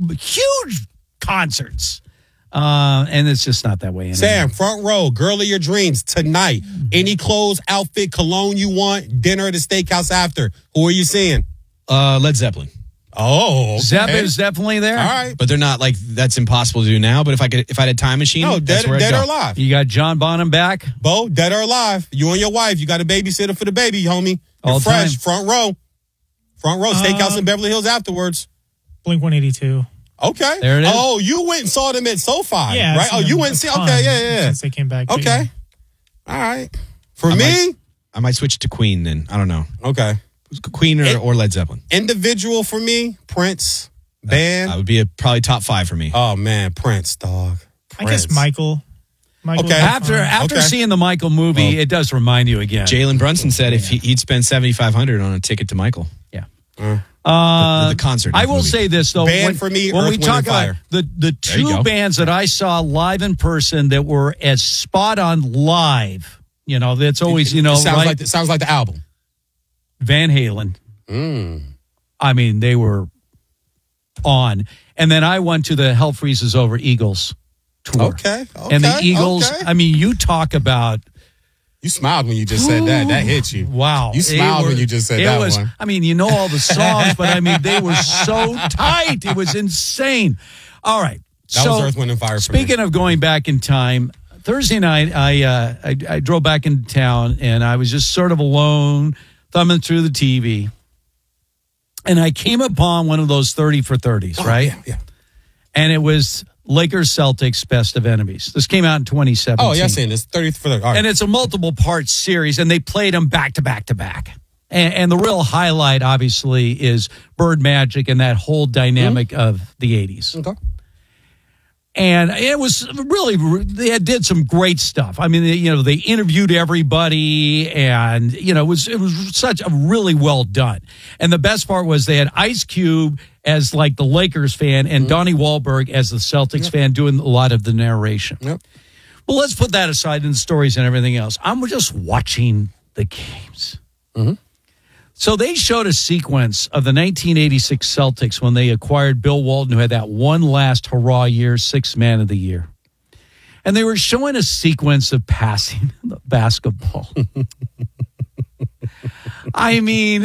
huge concerts. And it's just not that way anymore. Sam, front row, girl of your dreams tonight. Any clothes, outfit, cologne you want, dinner at a steakhouse after. Who are you seeing? Led Zeppelin. Oh, okay. Zepp is definitely there. All right. But they're not like, that's impossible to do now. But if I had a time machine, No, that's where I'd dead go. or alive. You got John Bonham back. Bo, dead or alive. You and your wife, you got a babysitter for the baby, homie. You're All fresh, time. front row. Front row, steakhouse in Beverly Hills afterwards. Blink-182. Okay. There it is. Oh, you went and saw them at SoFi, Yeah. right? Oh, you went and see. Okay, yeah. Since they came back. but Okay. yeah. All right. For me, I might switch to Queen then. I don't know. okay. Queen or Led Zeppelin. Individual for me, Prince. Band. That would be probably top 5 for me. Oh, man, Prince, dog. I guess Prince. Michael. Okay. After Okay. seeing the Michael movie, it does remind you again. Jalen Brunson said if he'd spend $7,500 on a ticket to Michael. Yeah. The concert. I will say this though. Band for me, when Earth, we Wind, talk and Fire. about the There you two go. bands that I saw live in person that were as spot on live, that's always sounds right. like the album. Van Halen. I mean, they were on. And then I went to the Hell Freezes Over Eagles tour. Okay. And the Eagles, okay. I mean, you talk about, You smiled when you just said that. That hit you. wow. You smiled when you just said that one. I mean, you know all the songs, but I mean, they were so tight. It was insane. All right. That was Earth, Wind, and Fire for me. Speaking of going back in time, Thursday night, I drove back into town, and I was just sort of alone, thumbing through the TV. And I came upon one of those 30 for 30s, right? Yeah. And it was Lakers Celtics Best of Enemies. This came out in 2017. Oh, yeah, I've seen this. 30 for 30. All right. And it's a multiple part series, and they played them back to back to back. And the real highlight, obviously, is Bird Magic and that whole dynamic of the 80s. Okay. And it was really, they did some great stuff. I mean, they interviewed everybody, and, it was such a really well done. And the best part was they had Ice Cube as like the Lakers fan and Donnie Wahlberg as the Celtics fan doing a lot of the narration. Yep. Well, let's put that aside in the stories and everything else. I'm just watching the games. So they showed a sequence of the 1986 Celtics when they acquired Bill Walton, who had that one last hurrah year, Sixth Man of the Year. And they were showing a sequence of passing the basketball. I mean,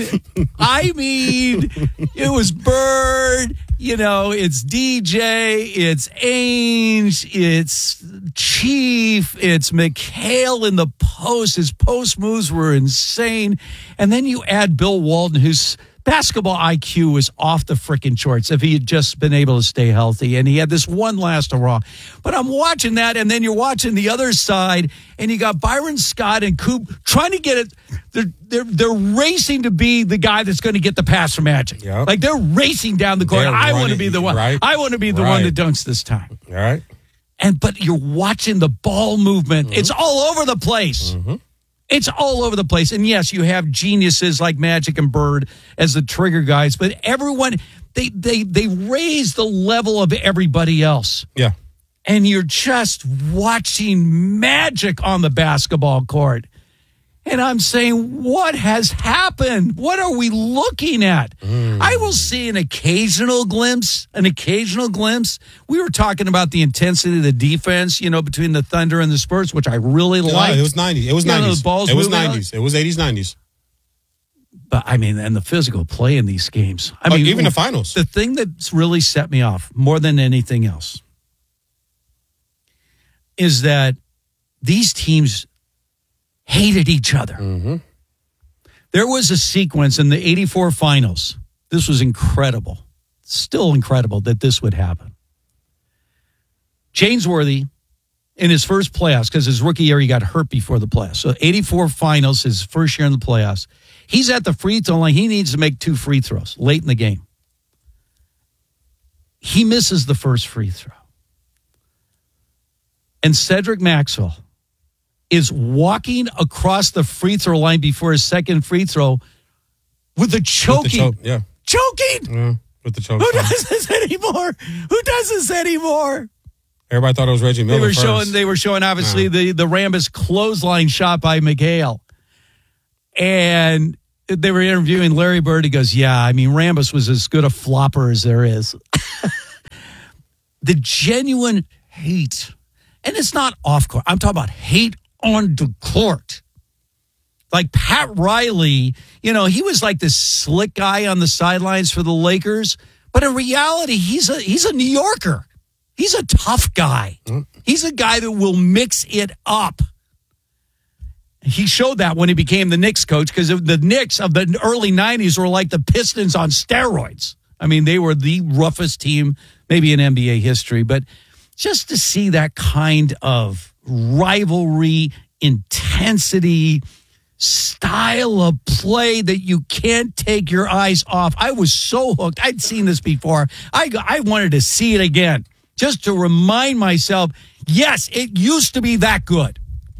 it was Bird, it's DJ, it's Ainge, it's Chief, it's McHale in the post. His post moves were insane. And then you add Bill Walton, whose basketball IQ was off the freaking charts if he had just been able to stay healthy. And he had this one last hurrah. But I'm watching that, and then you're watching the other side, and you got Byron Scott and Coop trying to get it. They're racing to be the guy that's going to get the pass from Magic. Yep. Like they're racing down the court. They're I want to running, be the one. right? I want to be the one that dunks this time. All right. But you're watching the ball movement. It's all over the place. It's all over the place. And yes, you have geniuses like Magic and Bird as the trigger guys, but everyone, they raise the level of everybody else. Yeah. And you're just watching magic on the basketball court. And I'm saying, what has happened? What are we looking at? I will see an occasional glimpse. We were talking about the intensity of the defense, between the Thunder and the Spurs, which I really liked. It was 90s. It was 90s. The balls it was moving 90s. It was 80s, 90s. But, and the physical play in these games. Even the finals. The thing that's really set me off more than anything else is that these teams hated each other. There was a sequence in the 84 finals. This was incredible. Still incredible that this would happen. James Worthy, in his first playoffs, because his rookie year he got hurt before the playoffs. So 84 finals, his first year in the playoffs. He's at the free throw line. He needs to make 2 free throws late in the game. He misses the first free throw. And Cedric Maxwell is walking across the free throw line before his second free throw with a choking. Choking! With the choke. Who does this anymore? Everybody thought it was Reggie Miller They were showing obviously the Rambus clothesline shot by McHale. And they were interviewing Larry Bird. He goes, Rambus was as good a flopper as there is. the genuine hate. And it's not off court. I'm talking about hate on the court. Like Pat Riley, he was like this slick guy on the sidelines for the Lakers. But in reality, he's a New Yorker. He's a tough guy. He's a guy that will mix it up. He showed that when he became the Knicks coach, because the Knicks of the early 90s were like the Pistons on steroids. I mean, they were the roughest team maybe in NBA history. But just to see that kind of rivalry, intensity, style of play that you can't take your eyes off. I was so hooked. I'd seen this before. I wanted to see it again just to remind myself, yes, it used to be that good.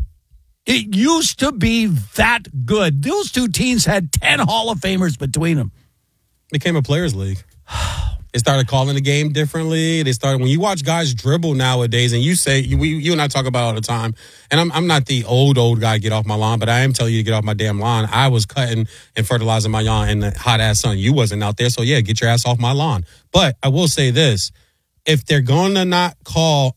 It used to be that good. Those two teams had 10 Hall of Famers between them. Became a players' league. They started calling the game differently. When you watch guys dribble nowadays, and you say, you and I talk about it all the time, and I'm not the old guy, get off my lawn, but I am telling you to get off my damn lawn. I was cutting and fertilizing my lawn in the hot-ass sun. You wasn't out there, so yeah, get your ass off my lawn. But I will say this. If they're going to not call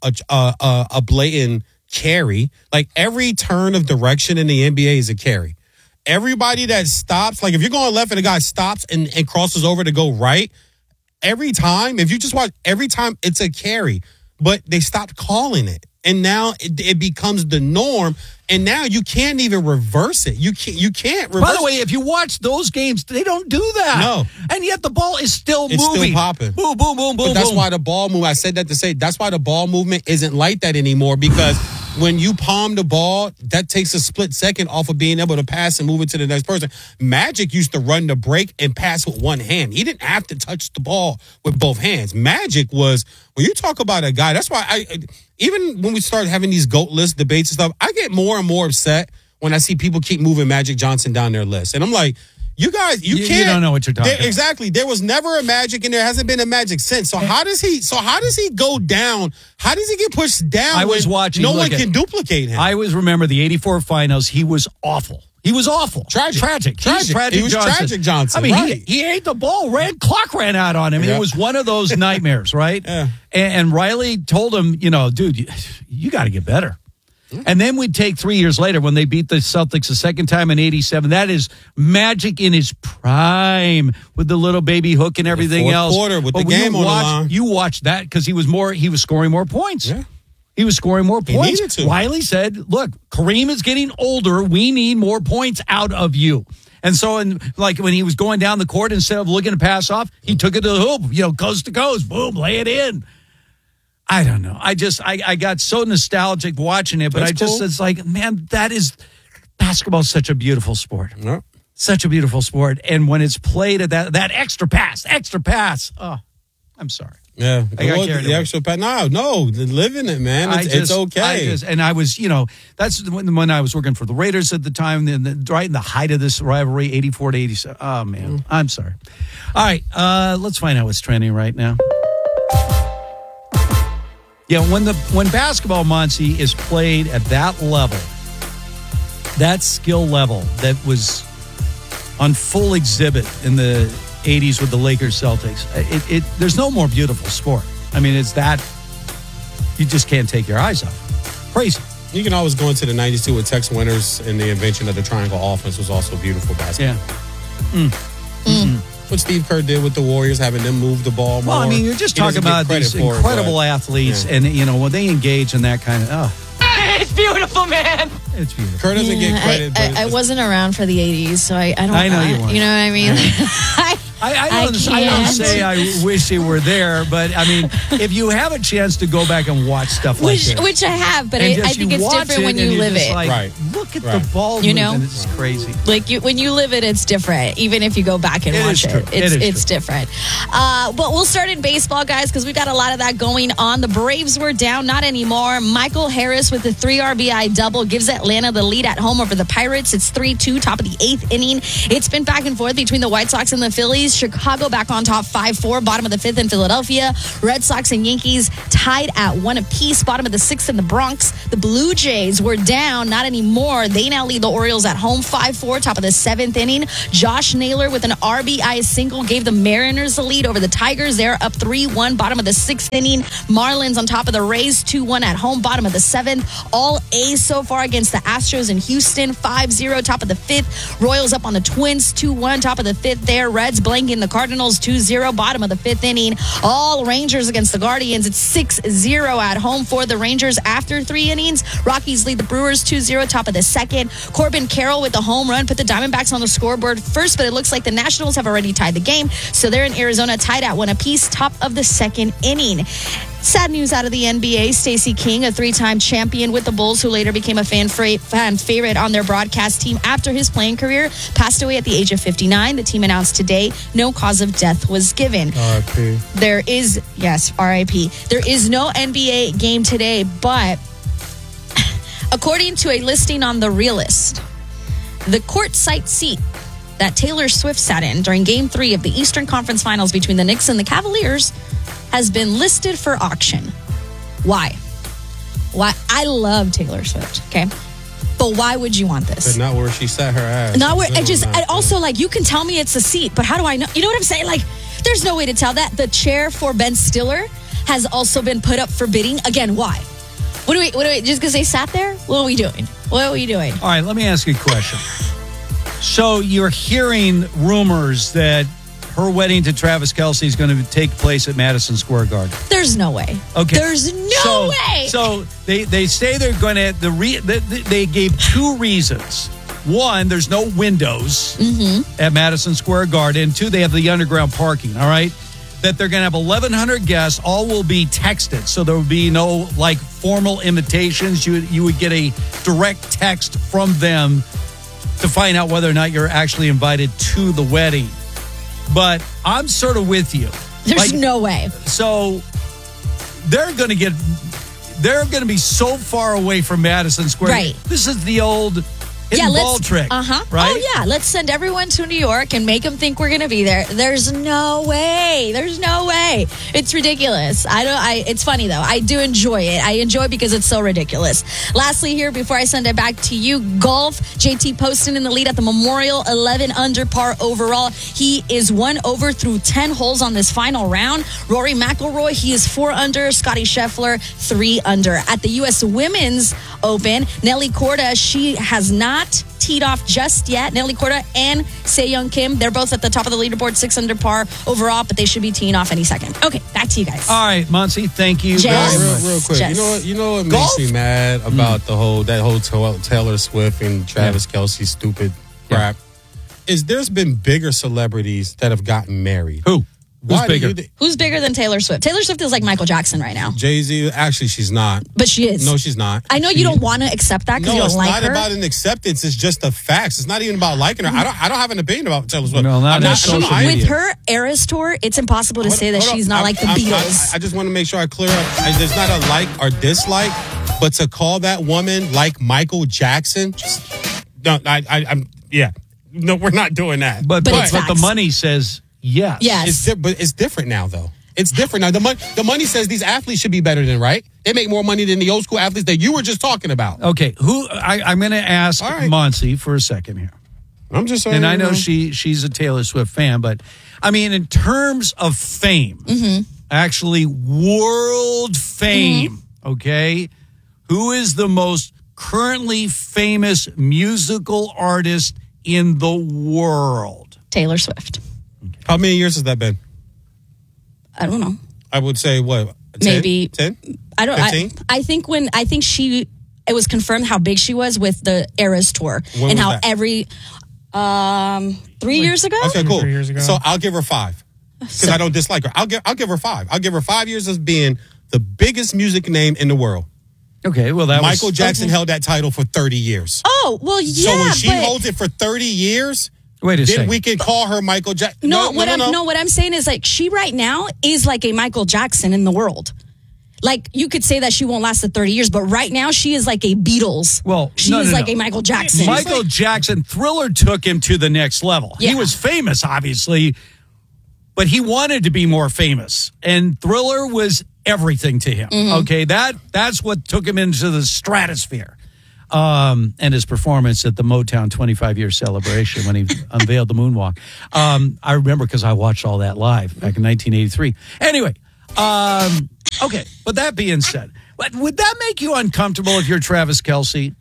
a blatant carry, like every turn of direction in the NBA is a carry. Everybody that stops, like if you're going left and the guy stops and crosses over to go right, every time, if you just watch, every time it's a carry, but they stopped calling it. And now it becomes the norm. And now you can't even reverse it. You can't reverse it. By the way, if you watch those games, they don't do that. No. And yet the ball is still moving. It's still popping. Boom, boom, boom, boom, But that's boom. why the ball move, I said that to say, that's why the ball movement isn't like that anymore, because when you palm the ball, that takes a split second off of being able to pass and move it to the next person. Magic used to run the break and pass with one hand. He didn't have to touch the ball with both hands. Magic was, when you talk about a guy, that's why even when we start having these GOAT list debates and stuff, I get more and more upset when I see people keep moving Magic Johnson down their list. And I'm like, you guys, you can't. You don't know what you're talking about. Exactly. There was never a Magic and there hasn't been a Magic since. So how does he go down? How does he get pushed down? I was watching. No one can duplicate him. I always remember the 84 finals. He was awful. He was awful. Tragic. He's Tragic He was Johnson. Tragic Johnson. I mean, right. he ate the ball. Clock ran out on him. Yeah. It was one of those nightmares, right? Yeah. And Riley told him, dude, you got to get better. And then we'd take 3 years later when they beat the Celtics the second time in 87. That is Magic in his prime with the little baby hook and everything fourth else. quarter with But the game on the line. You watched that because he was scoring more points. Yeah. He was scoring more He points. needed to. Riley said, look, Kareem is getting older. We need more points out of you. And so, when he was going down the court, instead of looking to pass off, he took it to the hoop, coast to coast, boom, lay it in. I don't know. I got so nostalgic watching it, but That's cool. it's like, man, basketball's such a beautiful sport. Yeah. Such a beautiful sport. And when it's played at that extra pass, oh, I'm sorry. Yeah. I got carried the away. extra pass. No, live in it, man. It's okay. And I was, that's when I was working for the Raiders at the time, right in the height of this rivalry, 84 to 87. Oh, man. I'm sorry. All right. Let's find out what's trending right now. Yeah, when basketball, Monty, is played at that level, that skill level that was on full exhibit in the 80s with the Lakers Celtics, there's no more beautiful sport. I mean, it's that you just can't take your eyes off. Crazy. You can always go into the 90s too with Tex Winters and the invention of the triangle offense was also beautiful basketball. Yeah. What Steve Kerr did with the Warriors, having them move the ball more. Well, I mean, you're just He talking doesn't get about credit these for it, incredible but- athletes, Yeah. and when they engage in that kind of, It's beautiful, man. it's beautiful. Kerr doesn't get credit. but I wasn't around for the 80s, so I don't. I know you weren't. You know what I mean? I don't can't. say I wish they were there, but I mean, if you have a chance to go back and watch stuff like this, which I have, but and I just think you it's watch different when and you you're live just it. like, Right. look at Right. the ball You know? movement. It's crazy. Like when you live it, it's different. Even if you go back and It watch is true. it, It is it's true. different. But we'll start in baseball, guys, because we've got a lot of that going on. The Braves were down, not anymore. Michael Harris with the 3 RBI double gives Atlanta the lead at home over the Pirates. It's 3-2, top of the 8th inning. It's been back and forth between the White Sox and the Phillies. series. Chicago back on top 5-4. Bottom of the 5th in Philadelphia. Red Sox and Yankees tied at 1 apiece. Bottom of the 6th in the Bronx. The Blue Jays were down. Not anymore. They now lead the Orioles at home 5-4. Top of the 7th inning. Josh Naylor with an RBI single gave the Mariners the lead over the Tigers. They're up 3-1. Bottom of the 6th inning. Marlins on top of the Rays 2-1 at home. Bottom of the 7th. All A's so far against the Astros in Houston 5-0. Top of the 5th. Royals up on the Twins 2-1. Top of the 5th there. Reds blanking the Cardinals 2-0. Bottom of the 5th inning. All Rangers against the Guardians. It's 6-0 at home for the Rangers after 3 innings. Rockies lead the Brewers 2-0. Top of the 2nd. Corbin Carroll with the home run put the Diamondbacks on the scoreboard first, but it looks like the Nationals have already tied the game. So they're in Arizona tied at 1 apiece. Top of the 2nd inning. Sad news out of the NBA. Stacey King, a 3-time champion with the Bulls, who later became a fan favorite on their broadcast team after his playing career, passed away at the age of 59. The team announced today no cause of death was given. R.I.P. R.I.P. There is no NBA game today, but according to a listing on The Realist, the courtside seat that Taylor Swift sat in during Game 3 of the Eastern Conference Finals between the Knicks and the Cavaliers has been listed for auction. Why? I love Taylor Swift, okay? But why would you want this? But not where she sat her ass. Not where, also, like, you can tell me it's a seat, but how do I know? You know what I'm saying? Like, there's no way to tell that. The chair for Ben Stiller has also been put up for bidding. Again, why? What do we, just because they sat there? What are we doing? What are we doing? All right, let me ask you a question. So you're hearing rumors that her wedding to Travis Kelce is going to take place at Madison Square Garden. There's no way. Okay. There's no way. So they say they're going to, they gave 2 reasons. 1, there's no windows at Madison Square Garden. 2, they have the underground parking, all right? That they're going to have 1,100 guests. All will be texted. So there will be no, like, formal invitations. You would get a direct text from them to find out whether or not you're actually invited to the wedding. But I'm sort of with you. There's no way. So they're going to be so far away from Madison Square. Right. This is the old ball trick. Right? Oh, yeah. Let's send everyone to New York and make them think we're going to be there. There's no way. There's no way. It's ridiculous. It's funny, though. I do enjoy it. I enjoy it because it's so ridiculous. Lastly here, before I send it back to you, golf. JT Poston in the lead at the Memorial, 11 under par overall. He is 1 over through 10 holes on this final round. Rory McIlroy, he is 4 under. Scotty Scheffler, 3 under. At the U.S. Women's Open, Nelly Korda, she has not teed off just yet. Nelly Korda and Se-Young Kim, they're both at the top of the leaderboard, 6 under par overall, but they should be teeing off any second. Okay, back to you guys. All right, Muncie, thank you Jess. very much. Real quick, Jess. you know what Golf? makes me mad about that whole Taylor Swift and Travis Kelce stupid crap is there's been bigger celebrities that have gotten married. Who? Who's Why do bigger? you Who's bigger than Taylor Swift? Taylor Swift is like Michael Jackson right now. Jay-Z? Actually, she's not. But she is. No, she's not. I know you don't want to accept that because you No, don't it's like not her. about an acceptance. It's just the facts. It's not even about liking her. I don't have an opinion about Taylor Swift. No, not I'm on I don't know. social media. With her Eras tour, it's impossible to say that she's not like the Beatles. I just want to make sure I clear up. There's not a like or dislike, but to call that woman like Michael Jackson, no, no, we're not doing that. But it's the facts. money says yes. Yes. But it's different now, though. It's different now. The money says these athletes should be better than, right? They make more money than the old school athletes that you were just talking about. Okay, I'm going to ask All right. Muncie for a second here. I'm just saying. And I know she's a Taylor Swift fan, but I mean, in terms of fame, actually world fame, okay, who is the most currently famous musical artist in the world? Taylor Swift. How many years has that been? I don't know. I would say what? 10? Maybe 10? I don't. 15? I think it was confirmed how big she was with the Eras tour When and was how that? every 3 years ago. Okay, cool. 3 years ago. So I'll give her 5 because I don't dislike her. I'll give her 5. I'll give her 5 years as being the biggest music name in the world. Okay, well, that Michael was... Jackson held that title for 30 years. Oh well, yeah. So when she but holds it for 30 years, Wait a then second. we can call her Michael Jackson. what I'm saying is like she right now is like a Michael Jackson in the world. Like you could say that she won't last the 30 years, but right now she is like a Beatles. Well, she no, is no, like no. a Michael Jackson. Michael Jackson, Thriller took him to the next level. Yeah. He was famous, obviously, but he wanted to be more famous, and Thriller was everything to him. Okay, that's what took him into the stratosphere. And his performance at the Motown 25-year celebration when he unveiled the moonwalk. I remember because I watched all that live back in 1983. Anyway, okay, but that being said, would that make you uncomfortable if you're Travis Kelce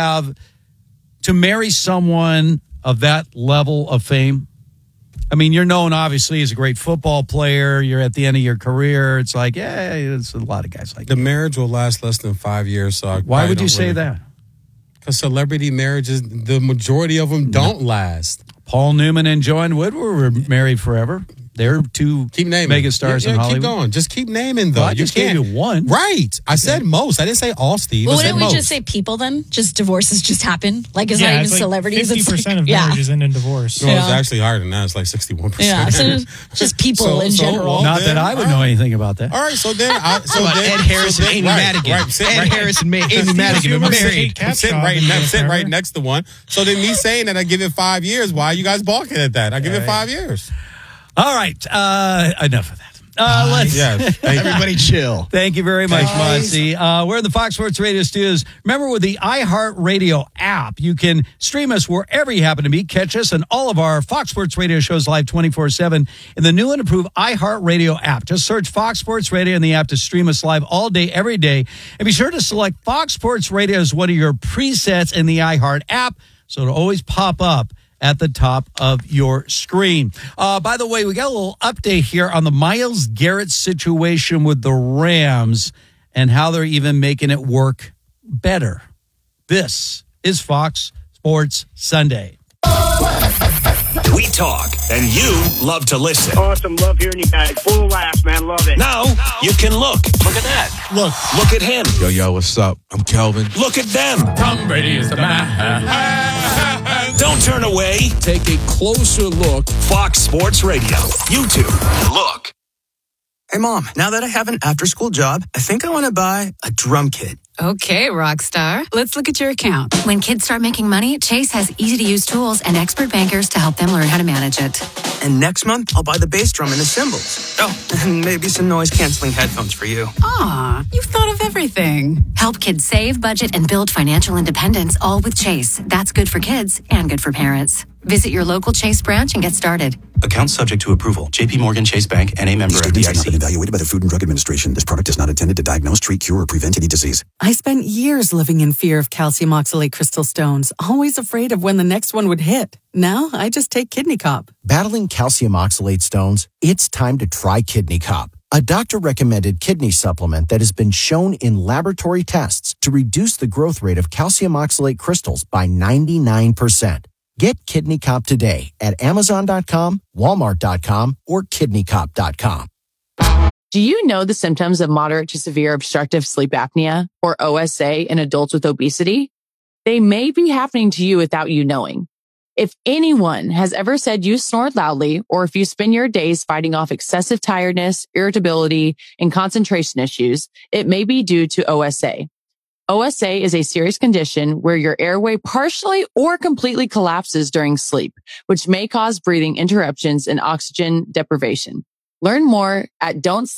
to marry someone of that level of fame? I mean, you're known, obviously, as a great football player. You're at the end of your career. It's like, yeah, it's a lot of guys like The that. marriage will last less than 5 years. So Why would you say that? Because celebrity marriages, the majority of them don't last. Paul Newman and Joanne Woodward were married forever. They're two Keep naming. megastars in Hollywood. Keep going. Just keep naming, though. Well, I just gave you one. Right. I said most. I didn't say all, Steve. Well, I said wouldn't we most. just say people then? Just divorces just happen? Like, it's not even it's like celebrities. 50% It's like, of marriages end in divorce. Well, it's Yeah. actually higher than that. It's like 61%. Yeah, so just people in general. well, Not that I would know anything about that. All right, so then Ed Harris and Amy Madigan. Ed Harris and Amy Madigan are married. I'm sitting right next to one. So then me saying that I give it 5 years, why are you guys balking at that? I give it 5 years. All right, enough of that. Let's. Yes. Everybody chill. Thank you very much, Monty. We're in the Fox Sports Radio studios. Remember, with the iHeartRadio app, you can stream us wherever you happen to be. Catch us and all of our Fox Sports Radio shows live 24/7 in the new and improved iHeartRadio app. Just search Fox Sports Radio in the app to stream us live all day, every day. And be sure to select Fox Sports Radio as one of your presets in the iHeart app, so it'll always pop up at the top of your screen. By the way, we got a little update here on the Myles Garrett situation with the Rams and how they're even making it work better. This is Fox Sports Sunday. We talk, and you love to listen. Awesome. Love hearing you guys. Full of laughs, man. Love it. Now you can look. Look at that. Look at him. Yo, what's up? I'm Kelvin. Look at them. Tom Brady is the man. Don't turn away. Take a closer look. Fox Sports Radio. YouTube. Look. Hey, Mom, now that I have an after-school job, I think I want to buy a drum kit. Okay, Rockstar. Let's look at your account. When kids start making money, Chase has easy-to-use tools and expert bankers to help them learn how to manage it. And next month, I'll buy the bass drum and the cymbals. Oh, and maybe some noise-canceling headphones for you. Aw, you've thought of everything. Help kids save, budget, and build financial independence, all with Chase. That's good for kids and good for parents. Visit your local Chase branch and get started. Account subject to approval. J.P. Morgan Chase Bank and a member These statements have not been evaluated by the Food and Drug Administration. This product is not intended to diagnose, treat, cure, or prevent any disease. I spent years living in fear of calcium oxalate crystal stones, always afraid of when the next one would hit. Now I just take Kidney Cop. Battling calcium oxalate stones? It's time to try Kidney Cop, a doctor-recommended kidney supplement that has been shown in laboratory tests to reduce the growth rate of calcium oxalate crystals by 99%. Get Kidney Cop today at Amazon.com, Walmart.com, or KidneyCop.com. Do you know the symptoms of moderate to severe obstructive sleep apnea, or OSA, in adults with obesity? They may be happening to you without you knowing. If anyone has ever said you snore loudly, or if you spend your days fighting off excessive tiredness, irritability, and concentration issues, it may be due to OSA. OSA is a serious condition where your airway partially or completely collapses during sleep, which may cause breathing interruptions and oxygen deprivation. Learn more at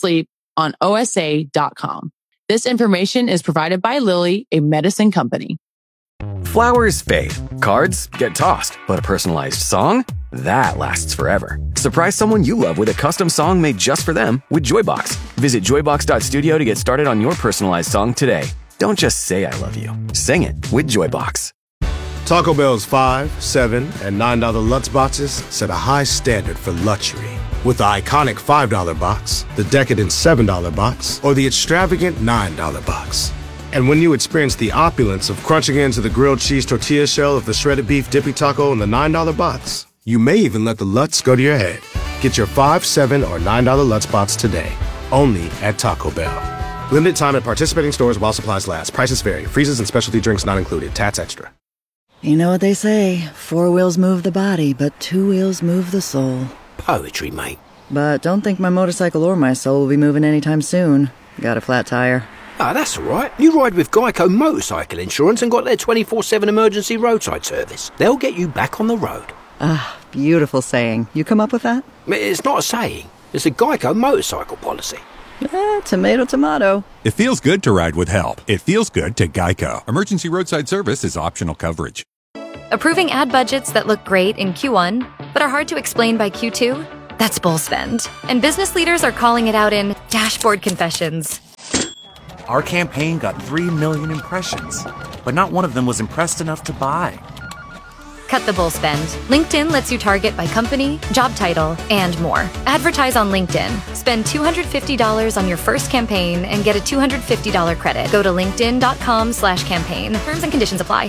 don'tsleeponosa.com. This information is provided by Lilly, a medicine company. Flowers fade, cards get tossed, but a personalized song? That lasts forever. Surprise someone you love with a custom song made just for them with Joybox. Visit joybox.studio to get started on your personalized song today. Don't just say I love you. Sing it with Joybox. Taco Bell's $5, $7, and $9 Lutz boxes set a high standard for luxury. With the iconic $5 box, the decadent $7 box, or the extravagant $9 box. And when you experience the opulence of crunching into the grilled cheese tortilla shell of the shredded beef dippy taco in the $9 box, you may even let the Lutz go to your head. Get your $5, $7, or $9 Lutz box today, only at Taco Bell. Limited time at participating stores while supplies last. Prices vary. Freezes and specialty drinks not included. Tats extra. You know what they say, 4 wheels move the body, but 2 wheels move the soul. Poetry, mate. But don't think my motorcycle or my soul will be moving anytime soon. Got a flat tire. Ah, that's all right. You ride with Geico Motorcycle Insurance and got their 24/7 emergency roadside service. They'll get you back on the road. Ah, beautiful saying. You come up with that? It's not a saying. It's a Geico motorcycle policy. Tomato, tomato. It feels good to ride with help. It feels good to Geico. Emergency roadside service is optional coverage. Approving ad budgets that look great in Q1, but are hard to explain by Q2? That's bull spend. And business leaders are calling it out in dashboard confessions. Our campaign got 3 million impressions, but not one of them was impressed enough to buy. Cut the bull spend. LinkedIn lets you target by company, job title, and more. Advertise on LinkedIn. Spend $250 on your first campaign and get a $250 credit. Go to linkedin.com/campaign. Terms and conditions apply.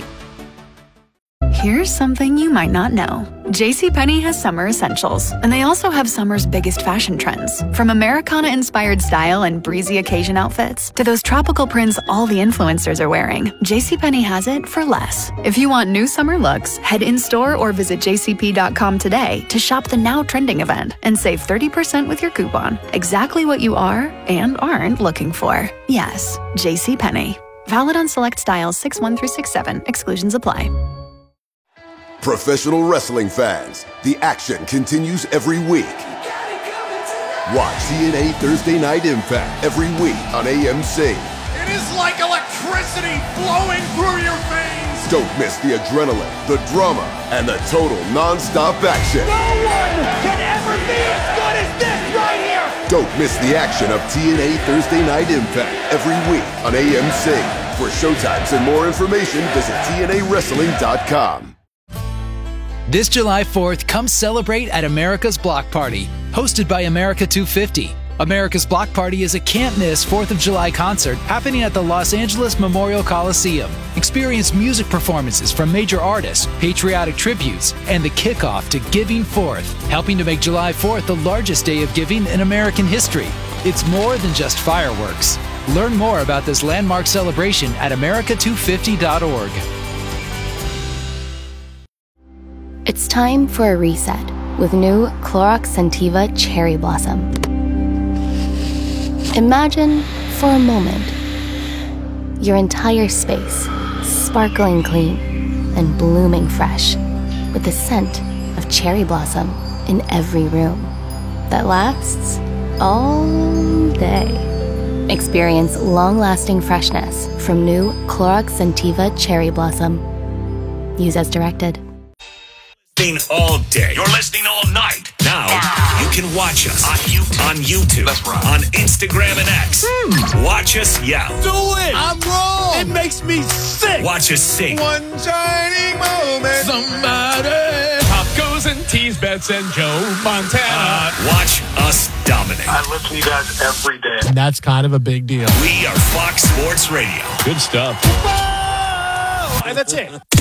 Here's something you might not know. JCPenney has summer essentials, and they also have summer's biggest fashion trends. From Americana-inspired style and breezy occasion outfits to those tropical prints all the influencers are wearing, JCPenney has it for less. If you want new summer looks, head in-store or visit jcp.com today to shop the now trending event and save 30% with your coupon. Exactly what you are and aren't looking for. Yes, JCPenney. Valid on select styles 6-1 through 6-7. Exclusions apply. Professional wrestling fans, the action continues every week. Watch TNA Thursday Night Impact every week on AMC. It is like electricity flowing through your veins. Don't miss the adrenaline, the drama, and the total non-stop action. No one can ever be as good as this right here. Don't miss the action of TNA Thursday Night Impact every week on AMC. For showtimes and more information, visit TNAWrestling.com. This July 4th, come celebrate at America's Block Party, hosted by America 250. America's Block Party is a can't-miss 4th of July concert happening at the Los Angeles Memorial Coliseum. Experience music performances from major artists, patriotic tributes, and the kickoff to Giving Forth, helping to make July 4th the largest day of giving in American history. It's more than just fireworks. Learn more about this landmark celebration at america250.org. It's time for a reset with new Clorox Scentiva Cherry Blossom. Imagine, for a moment, your entire space sparkling clean and blooming fresh with the scent of cherry blossom in every room that lasts all day. Experience long-lasting freshness from new Clorox Scentiva Cherry Blossom. Use as directed. All day. You're listening all night. Now you can watch us on YouTube, that's right, on Instagram and X. Watch us yell. Do it! I'm wrong! It makes me sick! Watch us sing. One shining moment. Somebody. Pop goes and tease Bets and Joe Montana. Watch us dominate. I listen to you guys every day. And that's kind of a big deal. We are Fox Sports Radio. Good stuff. And that's it.